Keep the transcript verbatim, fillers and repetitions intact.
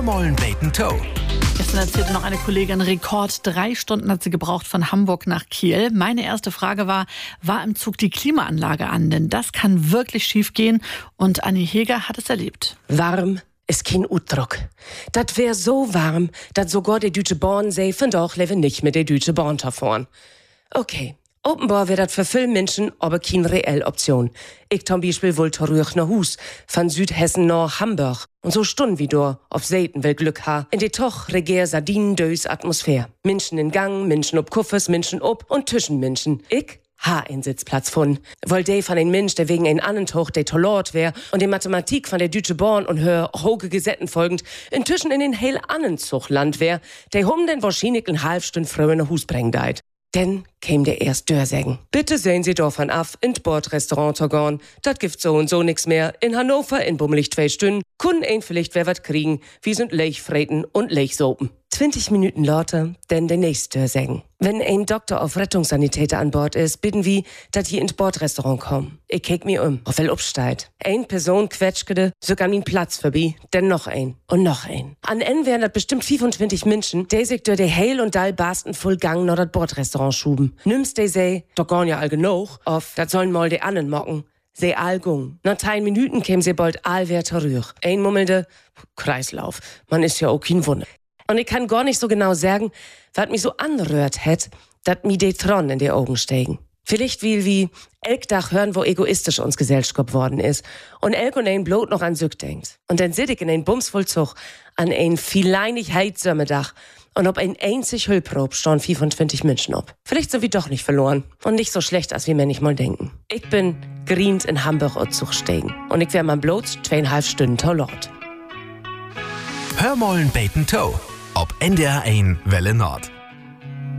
Hörmollen Bacon Toe. Gestern erzählte noch eine Kollegin, Rekord drei Stunden hat sie gebraucht von Hamburg nach Kiel. Meine erste Frage war, war im Zug die Klimaanlage an? Denn das kann wirklich schief gehen. Und Anni Heger hat es erlebt. Warm ist kein Utdruck. Das wär so warm, dass sogar die Deutsche Bahn säfen doch lebe nicht mit der Deutsche Bahn fahren. Okay. Offenbar wäre das für viele Menschen aber keine reelle Option. Ich zum Beispiel will zurück nach Hus, von Südhessen nach Hamburg. Und so Stunden wie du auf Seiten will Glück ha. In die toch regier Sardinen-dös Atmosphäre. Menschen in Gang, Menschen ob Kuffes, Menschen ob und zwischen Menschen. Ich ha einen Sitzplatz von. Weil de von ein Mensch, der wegen ein anderen Tuch der Tollort wär und die Mathematik von der Deutsche Bahn und hör hoge Gesetten folgend inzwischen in den hell annen Zuchtland wär, der hum den wahrscheinlich eine halbe Stunde früher nach Hus bringen deit. Denn käm der erst Dörsägen. Bitte sehen Sie davon af, in Bordrestaurant zu gehen. Dat gibt so und so nix mehr. In Hannover in bummelig zwei Stunden. Kunden ein vielleicht wer wat kriegen. Wir sind Lechfreten und Lechsopen. zwanzig Minuten lauter, denn der nächste Dörsägen. Wenn ein Doktor auf Rettungssanitäter an Bord ist, bitten wir, dass hier ins Bordrestaurant kommen. Ich kick mir um, auf wel upsteigt. Ein Person quetschgede, sogar min Platz vorbei, denn noch ein und noch ein. An N wären das bestimmt fünfundzwanzig Menschen, die sich durch die Heil und Dall barsten voll Gang nach das Bordrestaurant schuben. Nimmst die sei, doch gar ja all genug, auf, dat sollen mal die annen mocken. Se all gung. Nach drei Minuten käm sie bald all wer zurück. Ein mummelnde Kreislauf. Man ist ja auch kein Wunder. Und ich kann gar nicht so genau sagen, was mich so anrührt hätt, dat mi de Tron in die Augen steigen. Vielleicht will wie elk Dach hören, wo egoistisch uns Gesellschaft worden ist und elk und ein Blut noch an Sück denkt. Und dann sit ich in ein Bumsvollzug an ein vieleinig Heizsömmedach und ob ein einzig Hüllprob stehen fünfundzwanzig Menschen ob. Vielleicht so wie doch nicht verloren und nicht so schlecht, als wir mir nicht mal denken. Ich bin grient in Hamburg und Zug steigen und ich wär mal bloß zweieinhalb Stunden Tollort. Hörmollen Bacon Toe. Ob N D R eins Welle Nord.